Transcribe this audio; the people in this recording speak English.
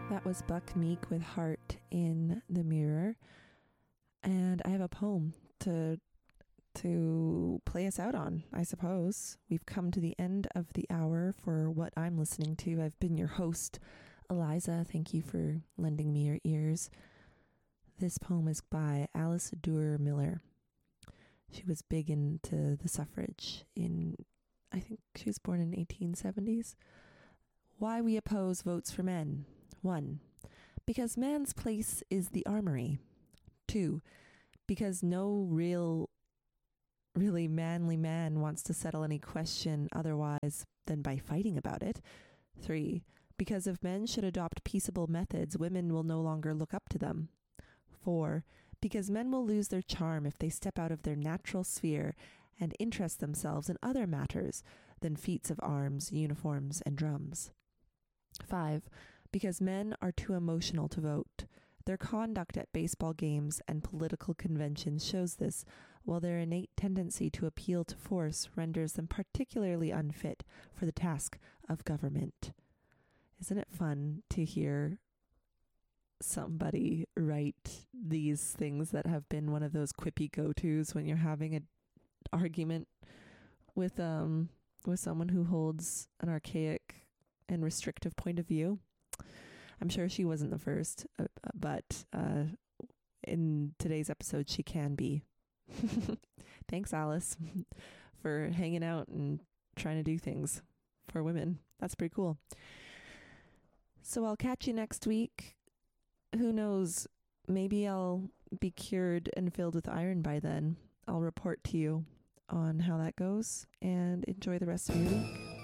That was Buck Meek with Heart in the Mirror. And I have a poem to play us out on, I suppose. We've come to the end of the hour for what I'm listening to. I've been your host, Eliza. Thank you for lending me your ears. This poem is by Alice Duer Miller. She was big into the suffrage I think she was born in 1870s. Why we oppose votes for men. 1. Because man's place is the armory. 2. Because no really manly man wants to settle any question otherwise than by fighting about it. 3. Because if men should adopt peaceable methods, women will no longer look up to them. 4. Because men will lose their charm if they step out of their natural sphere and interest themselves in other matters than feats of arms, uniforms, and drums. 5. Because men are too emotional to vote. Their conduct at baseball games and political conventions shows this, while their innate tendency to appeal to force renders them particularly unfit for the task of government. Isn't it fun to hear somebody write these things that have been one of those quippy go-tos when you're having an argument with someone who holds an archaic and restrictive point of view? I'm sure she wasn't the first, but in today's episode, she can be. Thanks, Alice, for hanging out and trying to do things for women. That's pretty cool. So I'll catch you next week. Who knows? Maybe I'll be cured and filled with iron by then. I'll report to you on how that goes, and enjoy the rest of your week.